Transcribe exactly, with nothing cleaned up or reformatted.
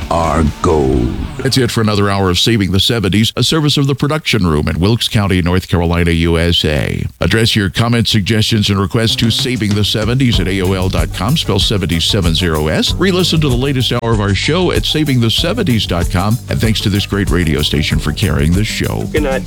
are gold. That's it for another hour of Saving the seventies, a service of the production room in Wilkes County, North Carolina, U S A. Address your comments, suggestions, and requests to saving the seventies at A O L dot com, spell seventy seventy S. Re-listen to the latest hour of our show at saving the seventies dot com. And thanks to this great radio station for carrying the show. Good night.